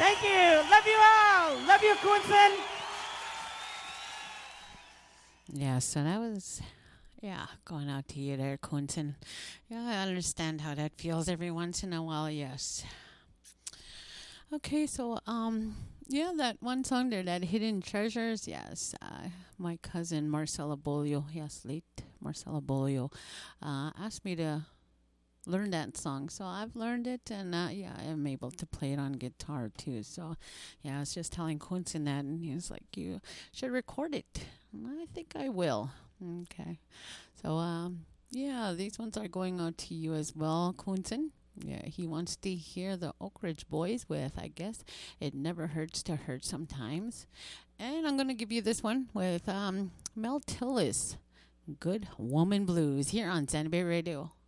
Thank you. Love you all. Love you, Quinton. Yeah, so that was, yeah, going out to you there, Quinton. Yeah, I understand how that feels every once in a while, yes. Okay, so, yeah, that one song there, that Hidden Treasures, yes, my cousin Marcela Bolio, yes, late Marcela Bolio, asked me to learn that song. So I've learned it, and yeah, I'm able to play it on guitar too. So yeah, I was just telling Quinton that, and he was like, "You should record it." And I think I will. Okay. So yeah, these ones are going out to you as well, Quinton. Yeah, he wants to hear the Oak Ridge Boys with, I guess, It Never Hurts to Hurt Sometimes. And I'm going to give you this one with Mel Tillis, Good Woman Blues, here on Sandy Bay Radio.